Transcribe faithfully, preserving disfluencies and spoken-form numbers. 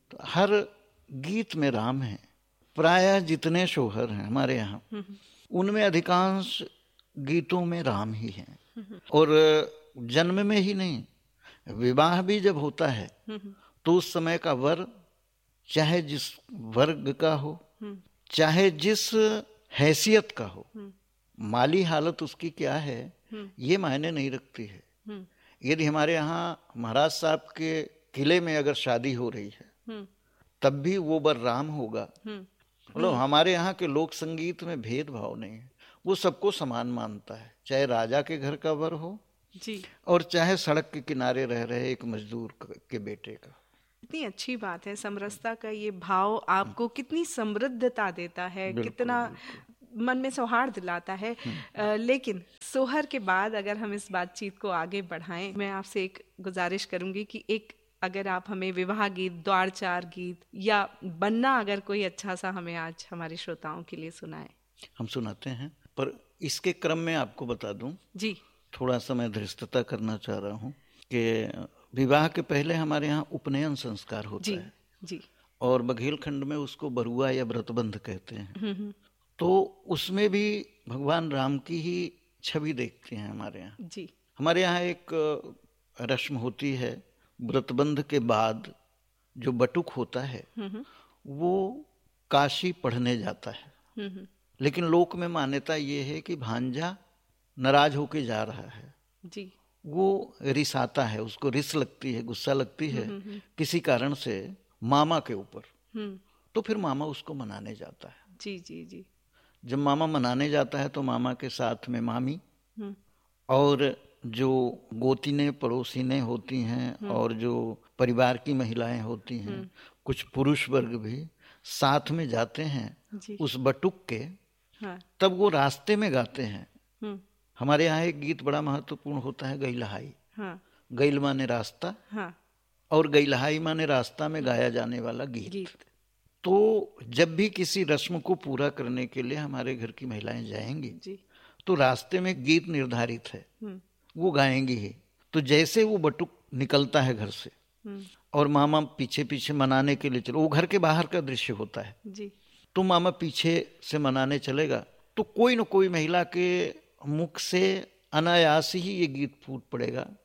तो हर गीत में राम है। प्रायः जितने शोहर हैं हमारे यहाँ, उनमें अधिकांश गीतों में राम ही हैं। और जन्म में ही नहीं, विवाह भी जब होता है तो उस समय का वर चाहे जिस वर्ग का हो, चाहे जिस हैसियत का हो, माली हालत उसकी क्या है ये मायने नहीं रखती है। यदि हमारे यहाँ महाराज साहब के किले में अगर शादी हो रही है तब भी वो वर राम होगा। मतलब हमारे यहाँ के लोक संगीत में भेदभाव नहीं है, वो सबको समान मानता है, चाहे राजा के घर का वर हो जी और चाहे सड़क के किनारे रह रहे एक मजदूर के बेटे का। कितनी अच्छी बात है, समरसता का ये भाव आपको कितनी समृद्धता देता है, कितना मन में सौहार्द दिलाता है। आ, लेकिन सोहर के बाद अगर हम इस बातचीत को आगे बढ़ाएं, मैं आपसे एक गुजारिश करूंगी कि एक अगर आप हमें विवाह गीत, द्वार चार गीत या बन्ना अगर कोई अच्छा सा हमें आज हमारे श्रोताओं के लिए सुनाए। हम सुनाते हैं, पर इसके क्रम में आपको बता दूं जी, थोड़ा सा मैं धृष्टता करना चाह रहा हूँ कि विवाह के पहले हमारे यहाँ उपनयन संस्कार होता जी, है जी। और बघेलखंड में उसको बरुआ या व्रतबंध कहते हैं। तो उसमें भी भगवान राम की ही छवि देखते हैं हमारे यहाँ। जी। हमारे यहाँ एक रस्म होती है, व्रतबंध के बाद जो बटुक होता है वो काशी पढ़ने जाता है। लेकिन लोक में मान्यता ये है कि भांजा नाराज होके जा रहा है जी, वो रिसाता है, उसको रिस लगती है, गुस्सा लगती है किसी कारण से मामा के ऊपर, तो फिर मामा उसको मनाने जाता है। जी जी जी। जब मामा मनाने जाता है तो मामा के साथ में मामी और जो गोतीने पड़ोसीने होती हैं और जो परिवार की महिलाएं होती हैं, कुछ पुरुष वर्ग भी साथ में जाते हैं उस बटुक के। हाँ। तब वो रास्ते में गाते हैं। हमारे यहाँ एक गीत बड़ा महत्वपूर्ण होता है, गैलहाई। हाँ। गैल माने रास्ता, हाँ। और गैलहाई माने रास्ता में गाया जाने वाला गीत, गीत। तो जब भी किसी रस्म को पूरा करने के लिए हमारे घर की महिलाएं जाएंगी जी, तो रास्ते में गीत निर्धारित है, वो गाएंगी ही। तो जैसे वो बटुक निकलता है घर से और मामा पीछे पीछे मनाने के लिए चलो, वो घर के बाहर का दृश्य होता है जी, तो मामा पीछे से मनाने चलेगा तो कोई न कोई महिला के मुख से अनायास ही ये गीत फूट पड़ेगा,